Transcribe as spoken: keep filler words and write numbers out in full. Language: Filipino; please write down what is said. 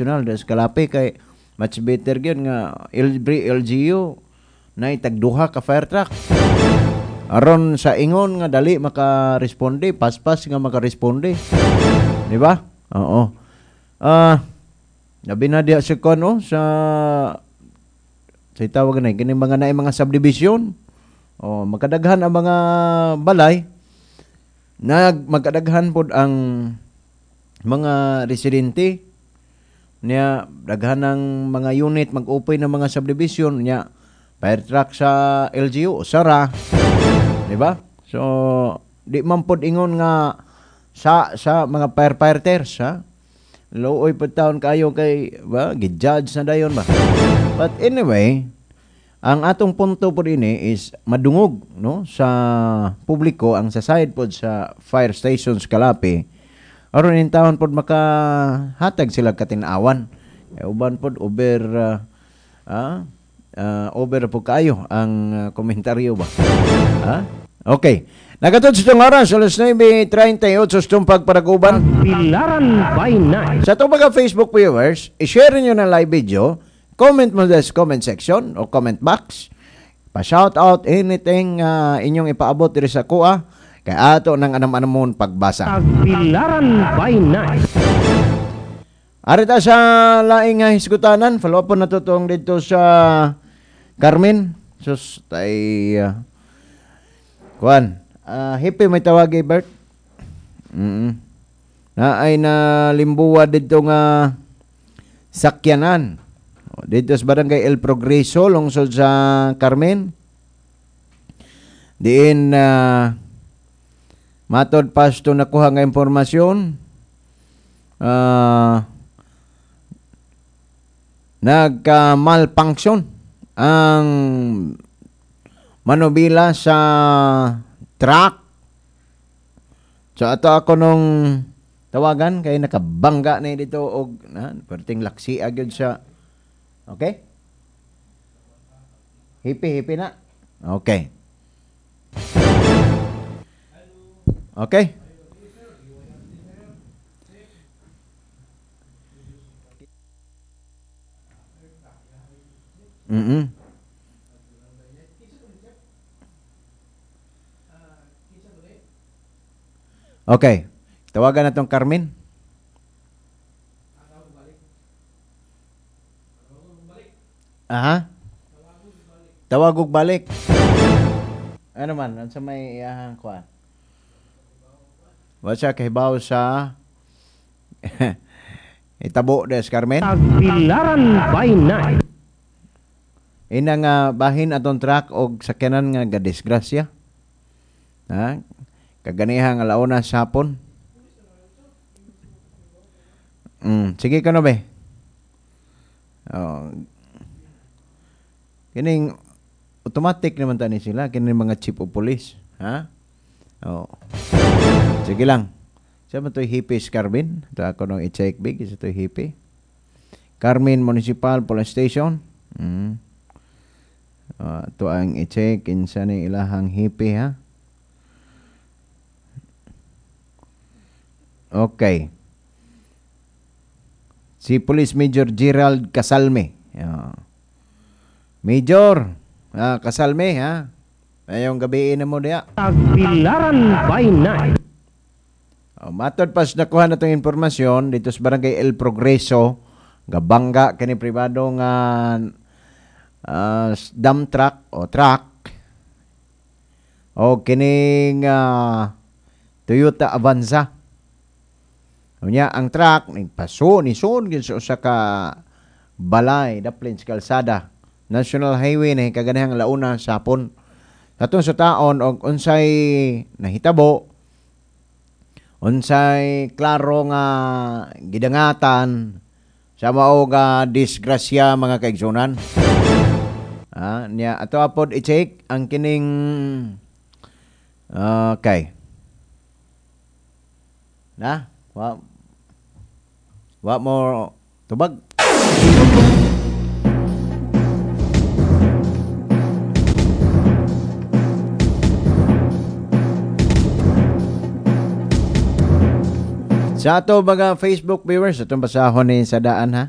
national das kalapi kay much better gyud nga every L G U na itagduha ka fire truck. Aron sa ingon nga dali maka-responde, paspas nga maka-responde. Di ba? Oo. Ah, uh, nabi na diya sa kono sa sa tawag na kini mga naay mga subdivision. Oh, magkadaghan ang mga balay. Nag magkadaghan pod ang mga residente niya, daghan ng mga unit mag-open ng mga subdivision niya, fire truck sa L G U sara, di ba? So di man pod ingon nga sa sa mga firefighters, ha, looy pod taon kayo kay ba gi-judge na dayon ba. But anyway, ang atong punto po ini is madungog, no, sa publiko ang sa side pod sa fire stations Kalapi. Aron in taon pod makahatag sila katinawan. E, uban pod over uh, uh, uh, over po kayo ang uh, komentaryo ba. Ha? Okay. Nagatod sa itong oras, alas nine thirty-eight sa itong pagparaguban. Pilaran by night. Sa itong mga Facebook viewers, i-share nyo na live video. Comment mo sa comment section o comment box. Pa-shout out anything uh, inyong ipaabot diri sa kuha. Kay ato nang anam-anamon pagbasa. Pilaran by night. Arita sa laing nga hisgutanan, follow up po natutong dito sa Carmen. Sus, tay uh, kuan. Uh, hippie may tawag Bert. Mm-hmm. Na ay na limbuwa dito nga sakyanan. Dito sa Barangay El Progreso, lungsod sa Carmen. Diin uh, matod pasto nakuha nga impormasyon. Uh, nagka-malfunction ang manubila sa truck. So ato ako nung tawagan kay nakabangga na dito og na perting laksi agad sa. Okay? Hipi-hipi na. Okay. Okay? Mm-mm. Okay. Tawagan na tong Carmen. Aha. Tawag og balik. Ano man, ano sa may iyahang kuan? Wa siya kahibaw sa itabo des Carmen. Pilaran by night. Ina nga bahin atong truck og sakyanan nga gadisgrasya. Ha? Kaganiha nga launa sa hapon. Mm, sige ka no be. Oh. Kining automatic naman tani sila, kining mga chief of police, ha? Oh. Sige lang. Sa man to'y hippie Carmen? Ito ako nung i-check big, isa to'y hippie. Carmen Municipal Police Station. Mm. Uh, ito ang i-check insa ni ilahang hippie, ha? Okay. Si Police Major Gerald Casalme. Yeah. Major, ah, Casalme, ha? Ayong gabiin na mo diya. Pilaran by night. Oh, matod pas nakuha na itong informasyon dito sa Barangay El Progreso, gabangga kani pribado nga uh, dump truck o truck o kining uh, Toyota Avanza. Unya ang truck nagpaso ni son gid sa usa ka balay daplin sa kalsada. National Highway na kaganihang launa sa hapon. Atong sa taon og unsay nahitabo, unsay klaro nga gidangatan sa mao nga disgrasya mga kaigsunan. Ah, niya ato apod i-check ang kining okay. Na, wa wa mo tubag. Sa ato mga Facebook viewers, itong basahon ni sa daan, ha?